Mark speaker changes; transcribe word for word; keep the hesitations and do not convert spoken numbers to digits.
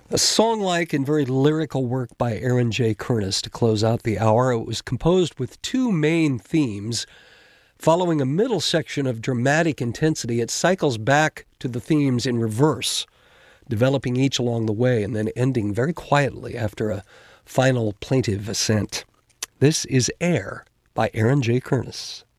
Speaker 1: A song-like and very lyrical work by Aaron J. Kernis to close out the hour. It was composed with two main themes. Following a middle section of dramatic intensity, it cycles back to the themes in reverse, developing each along the way and then ending very quietly after a final plaintive ascent. This is Air by Aaron J. Kernis.